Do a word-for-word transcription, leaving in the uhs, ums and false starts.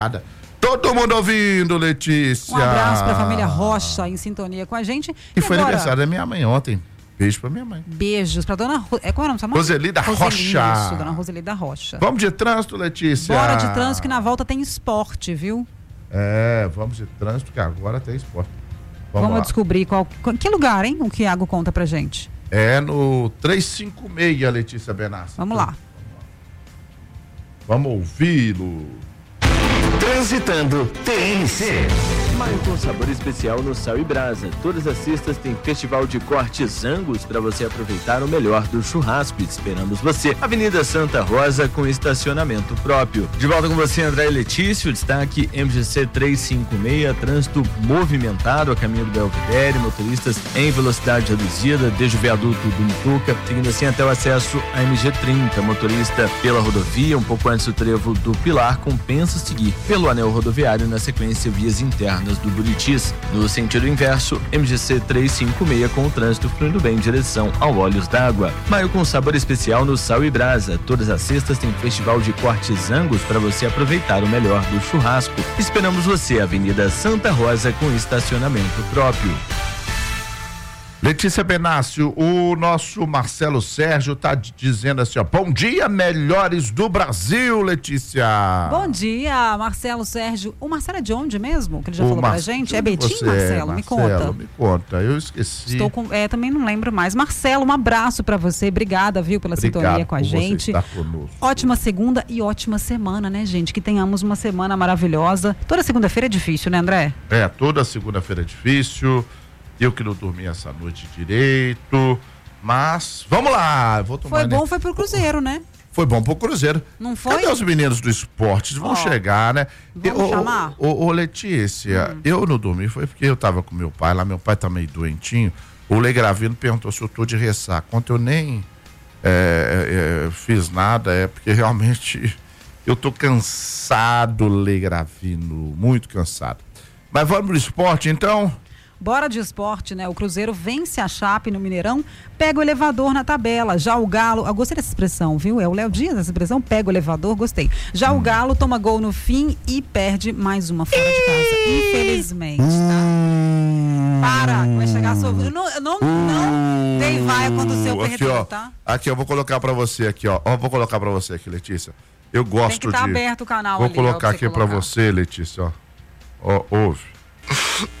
Todo mundo ouvindo, Letícia. Um abraço pra família Rocha, em sintonia com a gente. E, e foi agora... aniversário da minha mãe ontem. Beijo pra minha mãe. Beijos pra dona... Ro... É, qual é o nome da sua mãe? Roselida Rocha. Isso, dona Roselida Rocha. Vamos de trânsito, Letícia? Bora de trânsito, que na volta tem esporte, viu? É, vamos de trânsito, que agora tem esporte. Vamos, vamos lá. descobrir qual... Que lugar, hein? O que Iago conta pra gente. É no trezentos e cinquenta e seis, Letícia Benassi. Vamos lá. Vamos ouvi-lo. Transitando T N C. Maio com sabor especial no Sal e Brasa. Todas as sextas tem festival de cortes Angus para você aproveitar o melhor do churrasco. Esperamos você. Avenida Santa Rosa com estacionamento próprio. De volta com você, André e Letícia. Destaque M G C trezentos e cinquenta e seis. Trânsito movimentado a caminho do Belvedere. Motoristas em velocidade reduzida desde o viaduto do Mutuca, seguindo assim até o acesso à M G trinta. Motorista pela rodovia, um pouco antes do trevo do Pilar, compensa seguir pelo anel rodoviário, na sequência vias internas do Buritis. No sentido inverso, M G C trezentos e cinquenta e seis com o trânsito fluindo bem em direção ao Olhos d'Água. Maio com sabor especial no Sal e Brasa. Todas as sextas tem festival de cortes Angus para você aproveitar o melhor do churrasco. Esperamos você, Avenida Santa Rosa com estacionamento próprio. Letícia Benassi, o nosso Marcelo Sérgio tá dizendo assim, ó, bom dia, melhores do Brasil, Letícia. Bom dia, Marcelo Sérgio. O Marcelo é de onde mesmo? Que ele já o falou Mar... pra gente? É Betim, você Marcelo? é, Me conta. Marcelo, me conta, eu esqueci. Estou com, é, também não lembro mais. Marcelo, um abraço pra você, obrigada, viu, pela Obrigado sintonia com a por gente. Você estar conosco. Ótima segunda e ótima semana, né, gente? Que tenhamos uma semana maravilhosa. Toda segunda-feira é difícil, né, André? É, toda segunda-feira é difícil. Eu que não dormi essa noite direito, mas vamos lá. Vou tomar foi bom, ne... foi pro Cruzeiro, né? Foi bom pro Cruzeiro. Não foi? Cadê os meninos do esporte? Vão oh, chegar, né? Vamos eu, chamar? Ô, ô, ô Letícia, hum. eu não dormi, foi porque eu tava com meu pai lá, meu pai tá meio doentinho. O Lei Gravino perguntou se eu tô de ressaca. Quando eu nem é, é, fiz nada, é porque realmente eu tô cansado, Lei Gravino, muito cansado. Mas vamos pro esporte, então? Bora de esporte, né? O Cruzeiro vence a Chape no Mineirão, pega o elevador na tabela. Já o Galo, eu gostei dessa expressão, viu? É o Léo Dias, essa expressão, pega o elevador, gostei. Já hum. o Galo toma gol no fim e perde mais uma fora de casa. Infelizmente, tá? Para, vai chegar a sua... Eu não, eu não, não dei vaia quando o seu perdeu, tá? Aqui, eu vou colocar pra você aqui, ó. ó. Vou colocar pra você aqui, Letícia. Eu gosto de... Tem que tá aberto o canal Vou ali, colocar ó, aqui pra pra você, Letícia, ó. Ó, ouve.